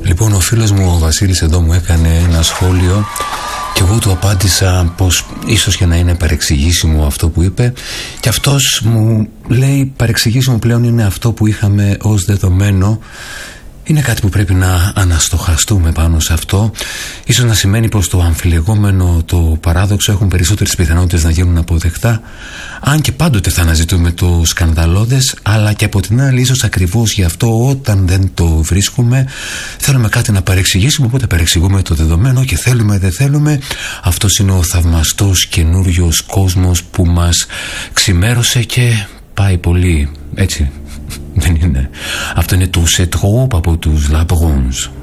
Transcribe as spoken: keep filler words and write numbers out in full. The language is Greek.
Λοιπόν, ο φίλος μου ο Βασίλης εδώ μου έκανε ένα σχόλιο και εγώ του απάντησα πως ίσως και να είναι παρεξηγήσιμο αυτό που είπε, και αυτός μου λέει παρεξηγήσιμο πλέον είναι αυτό που είχαμε ως δεδομένο. Είναι κάτι που πρέπει να αναστοχαστούμε πάνω σε αυτό. Ίσως να σημαίνει πως το αμφιλεγόμενο, το παράδοξο έχουν περισσότερες πιθανότητες να γίνουν αποδεκτά, αν και πάντοτε θα αναζητούμε το σκανδαλώδες, αλλά και από την άλλη ίσως ακριβώς γι' αυτό όταν δεν το βρίσκουμε θέλουμε κάτι να παρεξηγήσουμε, οπότε παρεξηγούμε το δεδομένο και θέλουμε δεν θέλουμε. Αυτός είναι ο θαυμαστός καινούριος κόσμος που μας ξημέρωσε και πάει πολύ, έτσι δεν είναι? Αυτό είναι το «C'est trop» από τους La Bronze.